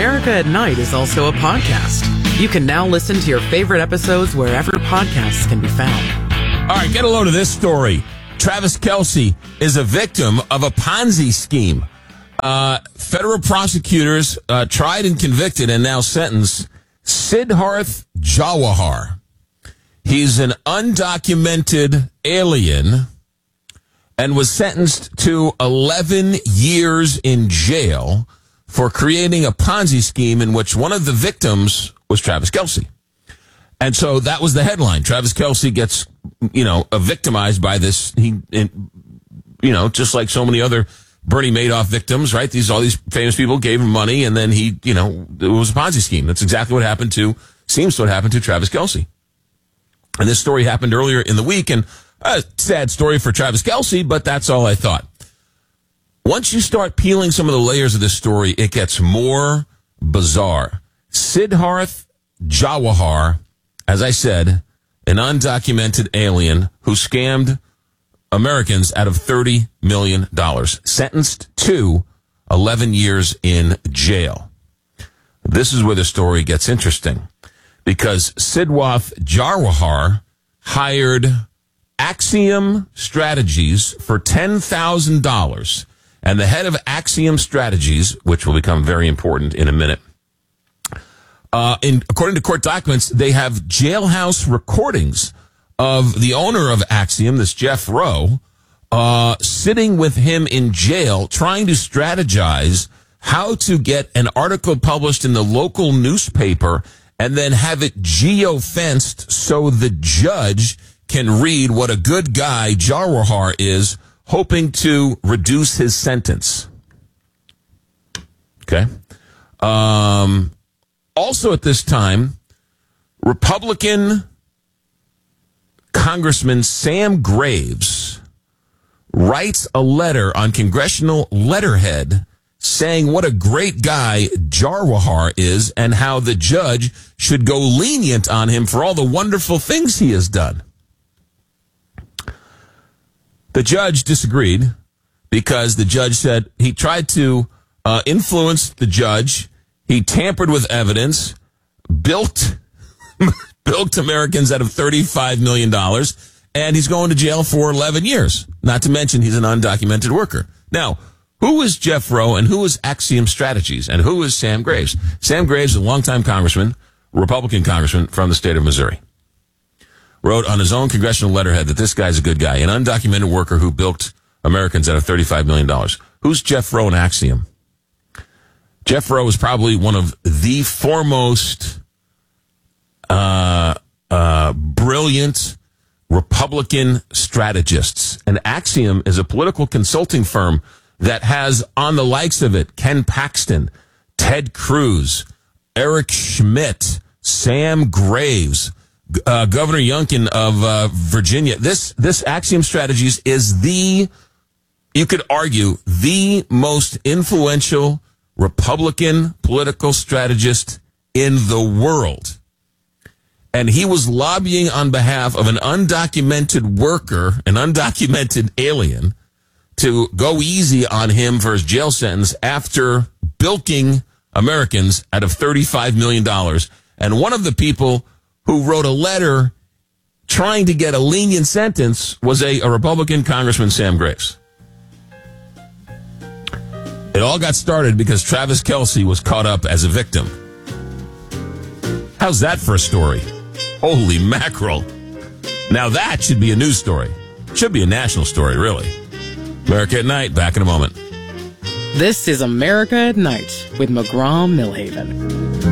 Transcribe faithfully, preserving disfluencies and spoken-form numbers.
America at Night is also a podcast. You can now listen to your favorite episodes wherever podcasts can be found. All right, get a load of this story. Travis Kelce is a victim of a Ponzi scheme. Uh, federal prosecutors uh, tried and convicted and now sentenced Siddharth Jawahar. He's an undocumented alien and was sentenced to eleven years in jail for creating a Ponzi scheme in which one of the victims was Travis Kelce. And so that was the headline. Travis Kelce gets, you know, victimized by this. He, you know, just like so many other Bernie Madoff victims, right? These all these famous people gave him money, and then he, you know, it was a Ponzi scheme. That's exactly what happened to, seems to what happened to Travis Kelce. And this story happened earlier in the week, and a sad story for Travis Kelce, but that's all I thought. Once you start peeling some of the layers of this story, it gets more bizarre. Siddharth Jawahar, as I said, an undocumented alien who scammed Americans out of thirty million dollars, sentenced to eleven years in jail. This is where the story gets interesting, because Siddharth Jawahar hired Axiom Strategies for ten thousand dollars, and the head of Axiom Strategies, which will become very important in a minute, Uh, in, according to court documents, they have jailhouse recordings of the owner of Axiom, this Jeff Rowe, uh, sitting with him in jail, trying to strategize how to get an article published in the local newspaper and then have it geo-fenced so the judge can read what a good guy Jawahar is, hoping to reduce his sentence. Okay. Um... Also at this time, Republican Congressman Sam Graves writes a letter on congressional letterhead saying what a great guy Jawahar is and how the judge should go lenient on him for all the wonderful things he has done. The judge disagreed because the judge said he tried to uh, influence the judge. He tampered with evidence, bilked, bilked Americans out of thirty-five million dollars, and he's going to jail for eleven years. Not to mention he's an undocumented worker. Now, who is Jeff Rowe and who is Axiom Strategies and who is Sam Graves? Sam Graves is a longtime congressman, Republican congressman from the state of Missouri. Wrote on his own congressional letterhead that this guy's a good guy, an undocumented worker who bilked Americans out of thirty-five million dollars. Who's Jeff Rowe and Axiom? Jeff Rowe is probably one of the foremost uh, uh, brilliant Republican strategists. And Axiom is a political consulting firm that has on the likes of it Ken Paxton, Ted Cruz, Eric Schmidt, Sam Graves, uh, Governor Youngkin of uh, Virginia. This this Axiom Strategies is the, you could argue, the most influential Republican political strategist in the world. And he was lobbying on behalf of an undocumented worker, an undocumented alien, to go easy on him for his jail sentence after bilking Americans out of thirty-five million dollars. And one of the people who wrote a letter trying to get a lenient sentence was a, a Republican Congressman, Sam Graves. It all got started because Travis Kelce was caught up as a victim. How's that for a story? Holy mackerel. Now that should be a news story. Should be a national story, really. America at Night, back in a moment. This is America at Night with McGraw Millhaven.